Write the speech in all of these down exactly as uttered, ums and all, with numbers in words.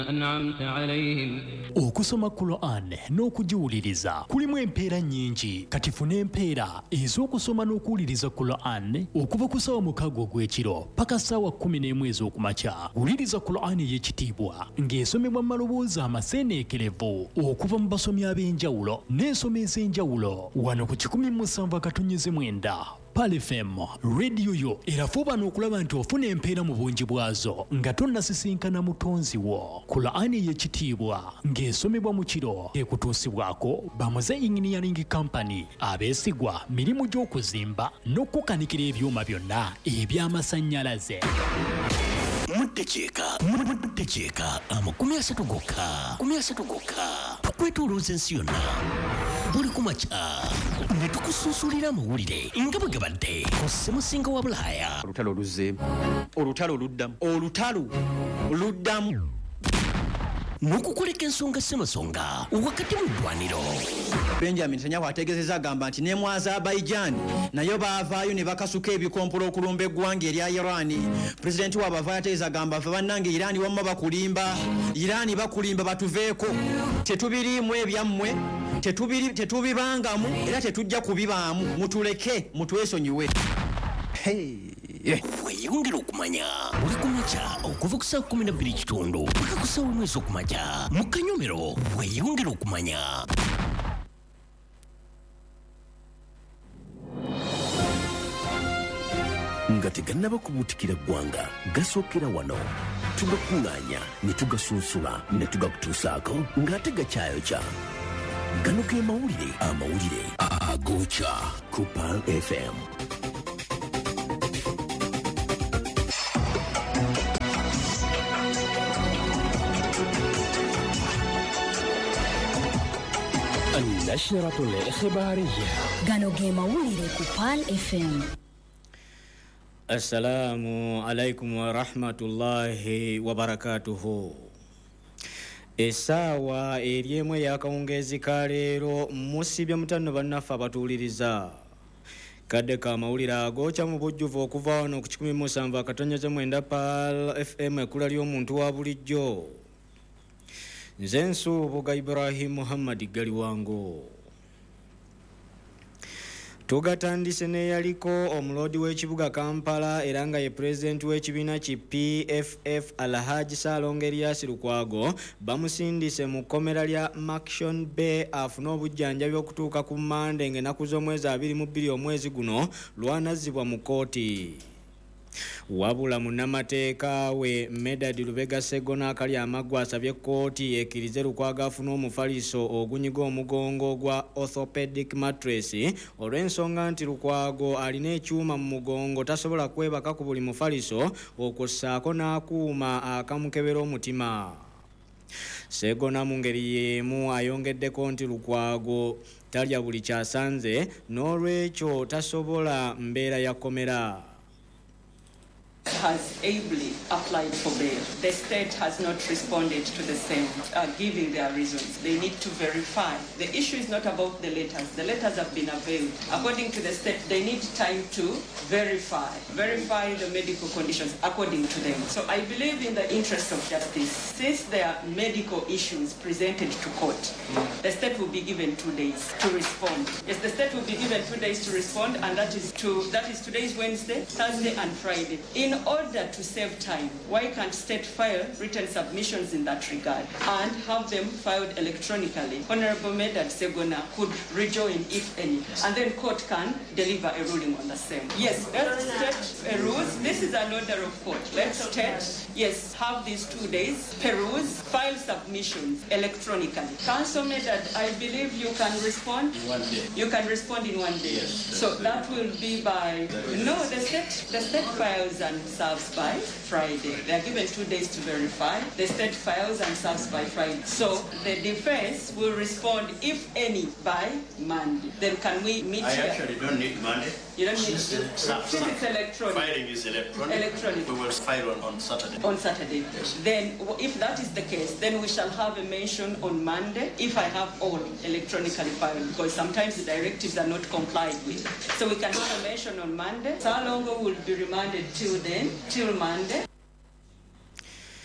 أنعمت عليهم. Okusoma Quran n'okugiwuliriza kulimu empeera nnyingi kati funa empeera ez'okusoma n'okuwuliriza Quran okuva ku ssaawa mukaaga ogw'ekiro paka ssaawa kkumi n'emu ez'okumakya. Wuliriza Quran ey'ekitiibwa ng'esomebwa mu maloboozi amaseeneekerevu okuva mu basomi ab'enjawulo n'ensoma ez'enjawulo wano ku kikumi mu musanvu akatonnyeze mwenda Pal F M radio yo erafuba n'okulaba nti ofuna empeera mu bungi bwazo nga tonnasisinkana mutonzi wo. Quran ey'ekitiibwa ng'esomebwa mu kiro ekutuusibwako Bamuze Engineering Company abeesigwa mirimu gy'okuzimba n'okukanikira ebyuma byonna eby'amasannyalaze. Mutecheeka mutecheeka amakumi asatu gokka kumi asatu gokka tukwetolooza ensi yonna buli kumakya ne tukusuusulira amawulire nga bwe gabadde ku ssemusinga wa Bulaaya. Olutalo luzze olutalo luddamu olutalo luddamu n'okukoleka ensonga ssemasonga wakati mu ddwaniro. Benjamin Netanyahu ategeezezza agamba nti ne mu Azerbaijan nayo baavaayo ne bakasuka ebikompolo okulumba eggwanga erya Iran. Pulezidenti waabwe avaayo ategeeza agamba ffe bannange Iran wamma bakulimba Iran bakulimba batuveeko tetubiriimu ebyammwe tetubiri tetubibangamu era tetujja kubibaamu mutuleke mutwesonyiwe. Hey. Weyongera okumanya buli kumakya okuva ku ssaawa kumi na bbiri kitundu paka ku ssaawa emu ez'okumakya mu Kanyomero. Weyongera okumanya. Nga tegannaba kubuutikira ggwanga gasookera wano tugakuŋŋaanya ne tugasunsula ne tugakutuusaako ng'ate gakyayokya. Gano ge mawulire amawulire agookya ku Pal F M. النشرة الإخبارية gano ge mawulire ku Pal F M. Assalamu alaikum wa rahmatullahi wa barakatuhu. Essaawa eryemu ey'akawungeezi ka leero musibya mutanno bannaffe abatuuliriza. Kadde ka mawulire agookya mu bujjuvu okuva wano ku kikumi mu musanvu akatonnyeze mwenda Pal F M ekkula ly'omuntu wa bulijjo. Nze Nsuubuga Ibrahim Muhammad Galiwango. Tugatandise neyaliko omuloodi w'ekibuga Kampala era nga ye pulezidenti w'ekibiina ki P F F Alhaji Ssalongo Erias Lukwago bamusindise mu kkomera lya Maction Bay afune obujjanjabi okutuuka ku Mande ng'ennaku z'omwezi abiri mu bbiri omwezi guno lwanazzibwa mu kooti. Wabula munnamateeka we Medad Lubega Segona akali amaggwa asabye kkooti ekkirize Lukwago afuna omufaliso ogunyiga omugongo gwa orthopedic mattress olw'ensonga nti Lukwago alina ekyuma mu mugongo tasobola kwebaka ku buli mufaliso okussaako n'akuuma akamukebera omutima. Segona mu ngeri y'emu ayongeddeko nti Lukwago talya buli kyasanze n'olwekyo tasobola mbeera ya kkomera. Has ably applied for bail. The state has not responded to the same, uh, giving their reasons. They need to verify. The issue is not about the letters. The letters have been availed. According to the state, they need time to verify, verify the medical conditions according to them. So I believe in the interest of justice, since there are medical issues presented to court, the state will be given two days to respond. Yes, the state will be given two days to respond, and that is to that is today's Wednesday, Thursday, and Friday. In order to save time, why can't state file written submissions in that regard and have them filed electronically? Honorable Medad Segona could rejoin if any, and then court can deliver a ruling on the same. Yes, let's state peruse. This is an order of court. Let's state, yes, have these two days, peruse, file submissions electronically. Council Medad, I believe you can respond? In one day. You can respond in one day. Yes. So that will be by, no, the state, the state files and serves by Friday. They are given two days to verify. The state files and serves by Friday. So the defense will respond, if any, by Monday. Then can we meet I here? actually don't need Monday. You don't need Since to. the- some- Since some it's electronic. Filing is electronic. Electronic. We will file on, on Saturday. On Saturday. Yes. Then, w- if that is the case, then we shall have a mention on Monday if I have all electronically filed, because sometimes the directives are not complied with. So we can have a mention on Monday. Salongo will be remanded till then, till Monday.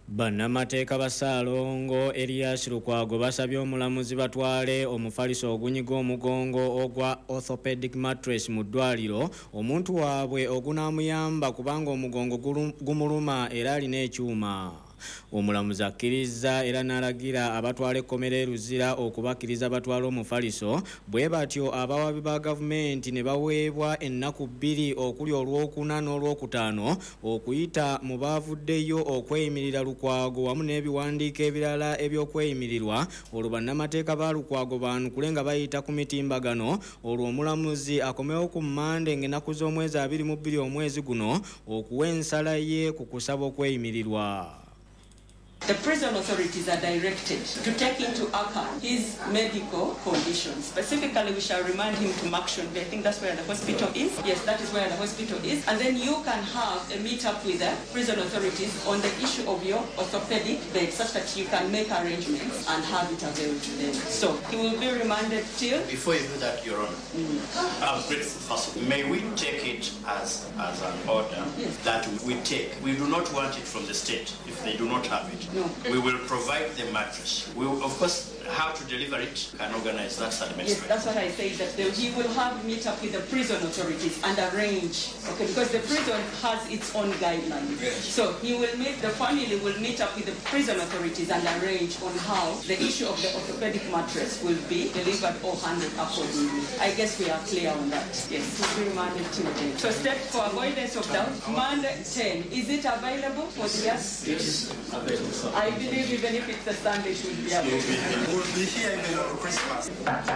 Bannamateeka ba Ssaalongo Erias Lukwago basabye omulamuzi batwale omufaliso ogunyiga omugongo ogwa orthopedic mattress mu ddwaliro omuntu waabwe ogunaamuyamba kubanga omugongo gumuluma era alina ekyuma. Omulamuzi akkiriza era n'alagira abatwala ekkomera eruzira okubakkiriza batwala omufaliso bwe batyo abawabi ba gavumenti ne baweebwa ennaku bbiri okuli olwokuna n'olwokutaano okuyita mu baavuddeyo okweyimirira Lukwago wamu n'ebiwandiiko ebirala eby'okweyimirirwa olwo bannamateeka ba Lukwago baanukule nga bayita ku mitimbagano olwo omulamuzi akomewo ku Mmande ng'ennaku z'omwezi abiri mu bbiri omwezi guno okuwa ensala ye ku kusaba okweyimirirwa. The prison authorities are directed to take into account his medical condition. Specifically, we shall remind him to Makshon. I think that's where the hospital is. Yes, that is where the hospital is. And then you can have a meet-up with the prison authorities on the issue of your orthopedic bed, such that you can make arrangements and have it available to them. So he will be remanded till... Before you do that, Your Honor, mm. I'm grateful first. May we take it as, as an order yes. that we take. We do not want it from the state if they do not have it. No. We will provide the mattress. We will, of course, how to deliver it and organize that's administrative. Yes, that's what I say, that the, he will have meet up with the prison authorities and arrange, okay, because the prison has its own guidelines. Yes. So he will meet, the family will meet up with the prison authorities and arrange on how the issue of the orthopedic mattress will be delivered or handled accordingly. I guess we are clear on that. Yes, we'll be remanded till then. So step for avoidance of doubt, Monday ten, is it available for the guests? It is available. I believe even if it's a Sunday, it will be available. We'll be here even on Christmas.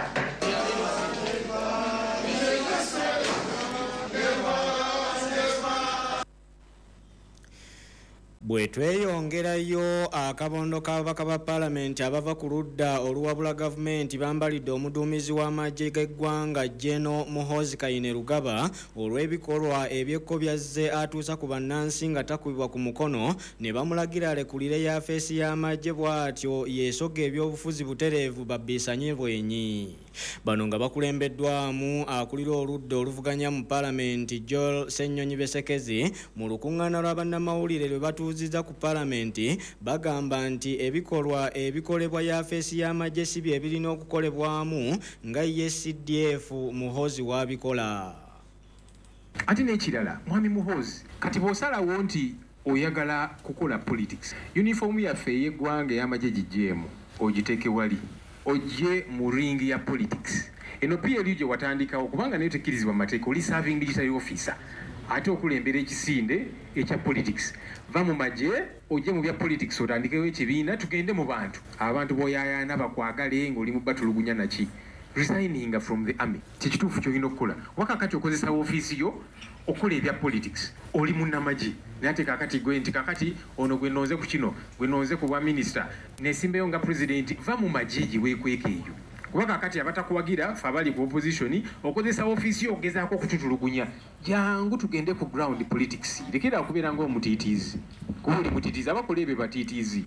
Bwe tweyongerayo akabondo k'ababaka ba paalamenti abava ku ludda oluwabula gavumenti bambalidde omuduumizi w'amagye g'eggwanga Jeno Muhoozi Kainerugaba olw'ebikolwa eby'ekkobyaze atuusa ku bannansi nga takubibwa ku mukono ne bamulagira alekulire yafeesi y'amagye bw'atyo yeesoga ebyobufuzi butereevu babbiisanye bwenyi. Bano nga bakulembeddwamu akulira oludda oluvuganya mu paalamenti Joel Ssennyonyi Besekezi mu lukuŋŋaana lw'abannamawulire lwe batuuzizza ku paalamenti bagamba nti ebikolwa ebikolebwa yafeesi y'amagye si bye birina okukolebwamu nga ye C D F Muhoozi w'abikola. Ate n'ekirala mwami Muhoozi kati bw'osalawo nti oyagala kukola politics uniform yaffe ey'eggwanga ey'amagye gigyeemu ogiteeke wali ojje mu ringi ya politics. Eno P L U gye watandikawo kubanga nayo tekkirizibwa mu mateeka oli serving military officer ate okulembera ekisinde ekya politics. Va mu magye ojje mu bya politics otandikewo ekibiina tugende mu bantu abantu b'oyaayaana bakwagale ng'oli mu batulugunya naki resigning from the army kyekituufu kyolina okukola wakakati okozesa ofiisi yo okola ebya politics oli munnamagye naye ate kakati gwe nti kakati ono gwe nonze ku kino gwe nonze ku bwa minisita nesimbeyo nga president va mu magye gye weekweka eyo kuba kakati abatakuwagira fe abali ku opposition okozesa ofiisi yo ogezaako okututulugunya jangu tugende ku ground politics lekera okubeera ng'omutiitiizi kuba oli mutiitiizi abakola ebyo batiitiizi.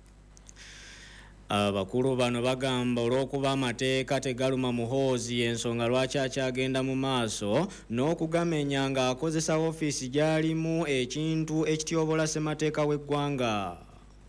Abakulu bano bagamba olw'okuba amateeka tegaluma Muhoozi ensonga lwaki akyagenda mu maaso n'okugamenya ng'akozesa ofiisi gy'alimu ekintu ekityobola ssemateeka w'eggwanga.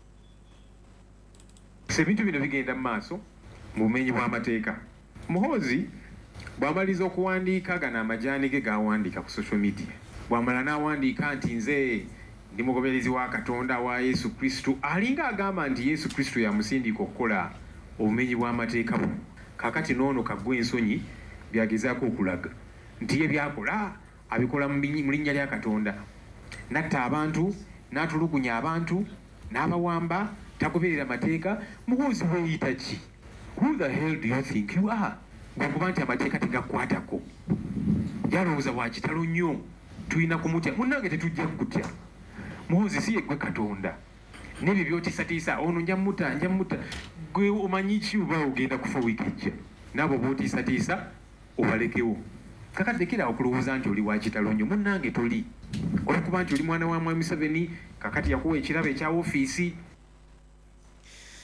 Ebintu bino bigenda mu maaso mu bumenyi bw'amateeka. Muhoozi bw'amaliza okuwandiika gano amajaani ge g'awandiika ku social media bw'amala n'awandiika nti nze ndi mugoberezi wa Katonda wa Yesu Kristo alinga agamba nti Yesu Kristo yamusindika okukola obumenyi bw'amateeka buno kakati n'ono kaggwa ensonyi byagezaako okulaga nti ye byakola abikola mu linnya lya Katonda natta abantu n'atulugunya abantu n'abawamba tagoberera mateeka. Muhoozi weeyita ki? Who the hell do you think you are? Gwokuba nti amateeka tegakwatako yalowooza wa kitalo nnyo tulina kumutya munnange tetujja kukutya. Muhoozi si yeggwe Katonda n'ebyo byotiisatiisa ono nja mutta nja mutta gwe omanyi ki oba ogenda kufa wiiki ejja n'abo bootiisatiisa obalekewo kakati lekera okulowooza nti oli wa kitalo nnyo munnange toli olwokuba nti oli mwana wa mwami Museveni kakati yakuwa ekirabo ekya ofiisi.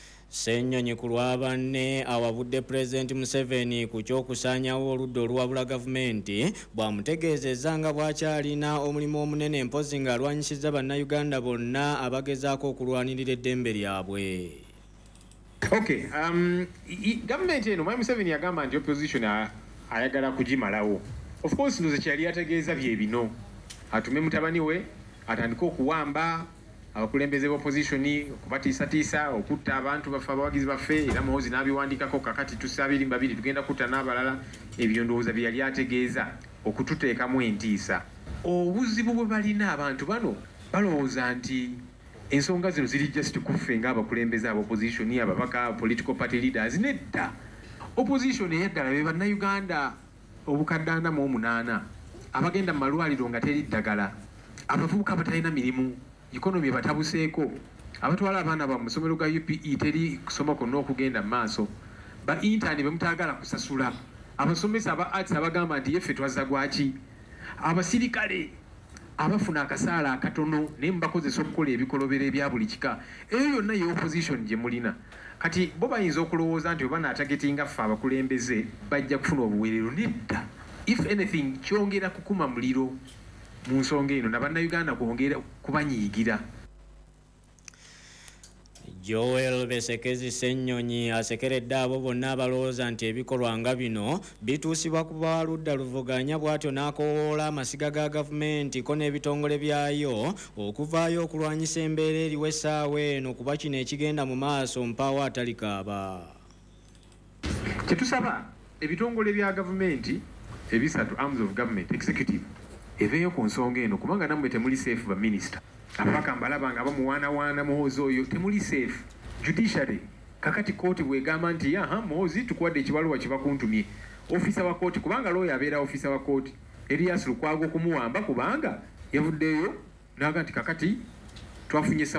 Ssennyonyi ku lwabanne awabudde Pulezidenti Museveni ku ky'okusaanyawo oludda oluwabula gavumenti bw'amutegeezezza nga bw'akyalina omulimu omunene mpozi ng'alwanyisizza bannayuganda bonna abagezaako okulwanirira eddembe lyabwe. Okay, um, government eno Mwami Museveni yagamba nti opposition ayagala kugimalawo. Of course ndoze kyali yategeeza bye bino. Atume mutabani we atandika okuwamba abakulembeze b'opposition okubatiisatiisa okutta abantu baffe abawagizi baffe era Muhoozi n'abiwandiikako kakati tusabiri mbabiri tugenda kutta n'abalala ebyo ndowooza bye yali ategeeza okututeekamu entiisa. Obuzibu bwe balina abantu bano balowooza nti ensonga zino ziri just kuffe ng'abakulembeze ab'opposition ababaka political party leaders. Nedda opposition eyaddala be bannayuganda obukadde ana mu omunaana abagenda mu malwaliro nga teri ddagala, abavubuka batalina mirimu, ikonomi batabuseeko, abatwala abaana ba musomero ga U P E teri kusoma konna okugenda mu maaso, ba intani bemutaagala kusasula, abasomesa aba arts abagamba nti yeffe twazza gwaki, abasirikale abafuna akasaala akatono naye mubakozesa okukola ebikolobero ebya buli kika. Eyo yonna ye opposition gye mulina. Kati bo bayinza okulowooza nti oba naatagetinga ffe abakulembeze bajja kufuna obuweerero. Nedda. If anything kyongera kukuma muliro mu nsonga eno nabannayuganda kwongera kubanyiigira. Joel Besekezi Ssennyonyi asekeredde abo bonna abalowooza nti ebikolwa nga bino bituusibwa ku baludda luvuganya bw'atyo n'akowoola amasiga ga gavumenti ko n'ebitongole byayo okuvaayo okulwanyisa embeera eriwo essaawa eno kuba kino ekigenda mu maaso mpaawo atali kaaba. Kye tusaba ebitongole bya gavumenti ebisatu arms of government executive eveeyo ku nsonga eno kubanga nammwe temuli safe ba minisita. Ababaka mbalaba nga bamuwaanawaana Muhoozi oyo temuli safe. Judiciary kakati kooti bwegamba nti aha Muhoozi tukuwadde ekibaluwa kibakuntumye. Ofisa wa kooti kubanga looyo abeera ofisa wa kooti Erias Lukwago kumuwamba kubanga yavuddeyo n'aga nti kakati twafunye